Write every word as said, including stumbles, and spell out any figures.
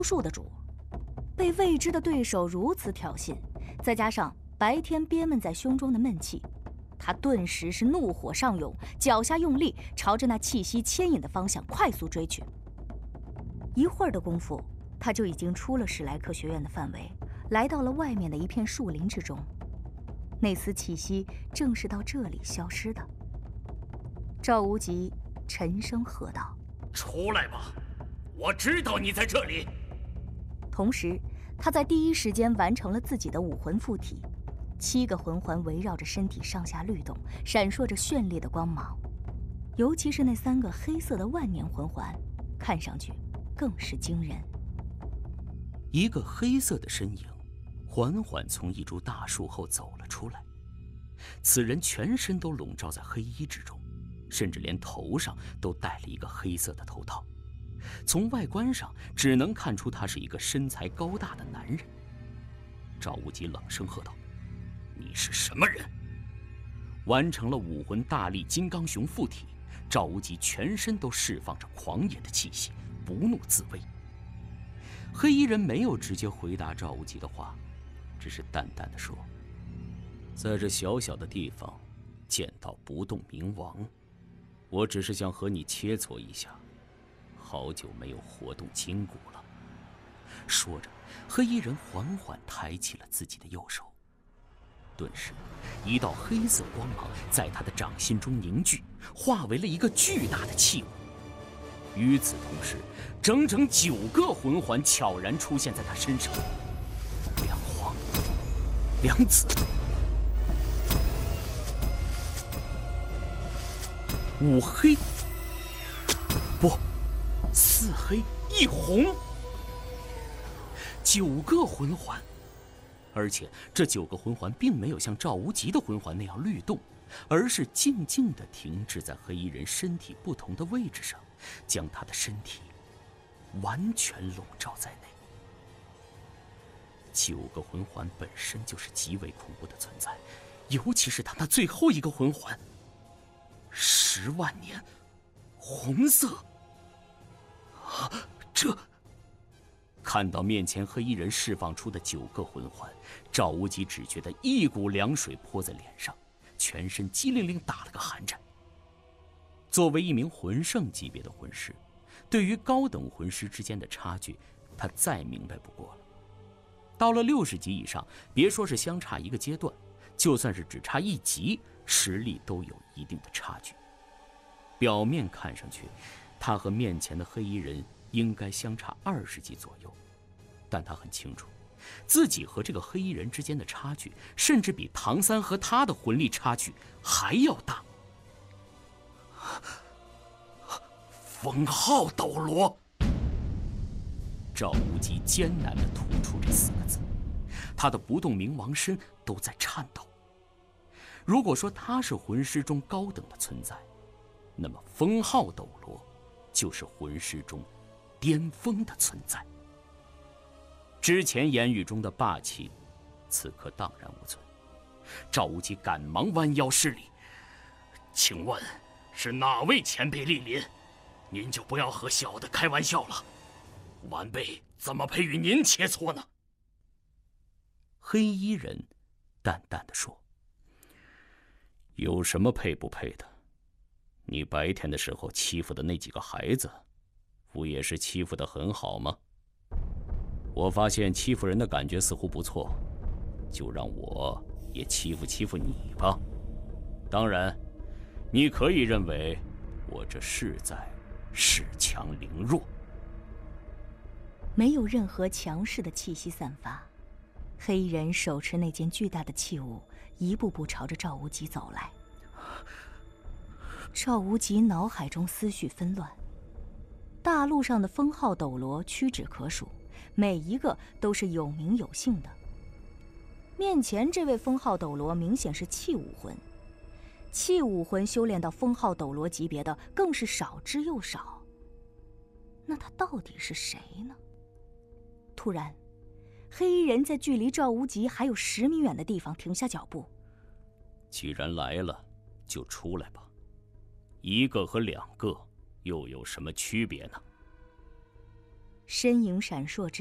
数的主，被未知的对手如此挑衅，再加上白天憋闷在胸中的闷气，他顿时是怒火上涌，脚下用力，朝着那气息牵引的方向快速追去。一会儿的功夫，他就已经出了史莱克学院的范围，来到了外面的一片树林之中。那丝气息正是到这里消失的。赵无极沉声喝道：“ 出来吧，我知道你在这里。” 同时，他在第一时间完成了自己的武魂附体，七个魂环围绕着身体上下律动，闪烁着绚丽的光芒。尤其是那三个黑色的万年魂环，看上去更是惊人。 一个黑色的身影缓缓从一株大树后走了出来，此人全身都笼罩在黑衣之中，甚至连头上都戴了一个黑色的头套。从外观上只能看出他是一个身材高大的男人。赵无极冷声喝道：“ 你是什么人？” 完成了武魂大力金刚熊附体，赵无极全身都释放着狂野的气息，不怒自威。黑衣人没有直接回答赵无极的话，只是淡淡的说：“在这小小的地方见到不动明王，我只是想和你切磋一下，好久没有活动筋骨了。”说着，黑衣人缓缓抬起了自己的右手，顿时一道黑色光芒在他的掌心中凝聚，化为了一个巨大的器物。与此同时，整整九个魂环悄然出现在他身上，两黄两紫五黑，不，四黑一红，九个魂环。而且这九个魂环并没有像赵无极的魂环那样律动，而是静静地停滞在黑衣人身体不同的位置上，将他的身体完全笼罩在内。九个魂环本身就是极为恐怖的存在，尤其是他那最后一个魂环，十万年红色。啊，这……看到面前黑衣人释放出的九个魂环，赵无极只觉得一股凉水泼在脸上，全身激灵灵打了个寒颤。作为一名魂圣级别的魂师，对于高等魂师之间的差距，他再明白不过了。到了六十级以上，别说是相差一个阶段，就算是只差一级，实力都有一定的差距。表面看上去，他和面前的黑衣人应该相差二十级左右，但他很清楚，自己和这个黑衣人之间的差距，甚至比唐三和他的魂力差距还要大。 封号斗罗。 赵无极艰难地吐出这四个字，他的不动明王身都在颤抖。如果说他是魂师中高等的存在，那么封号斗罗就是魂师中巅峰的存在。之前言语中的霸气，此刻荡然无存。赵无极赶忙弯腰施礼：“ 请问是哪位前辈莅临？您就不要和小的开玩笑了，晚辈怎么配与您切磋呢？” 黑衣人淡淡地说：“有什么配不配的？你白天的时候欺负的那几个孩子，不也是欺负得很好吗？我发现欺负人的感觉似乎不错，就让我也欺负欺负你吧。当然，你可以认为我这是在恃强凌弱。” 没有任何强势的气息散发，黑衣人手持那件巨大的器物，一步步朝着赵无极走来。赵无极脑海中思绪纷乱，大陆上的封号斗罗屈指可数，每一个都是有名有姓的。面前这位封号斗罗明显是气武魂，气武魂修炼到封号斗罗级别的更是少之又少。那他到底是谁呢？突然，黑衣人在距离赵无极还有十米远的地方停下脚步。 既然来了，就出来吧。一个和两个又有什么区别呢？ 身影闪烁之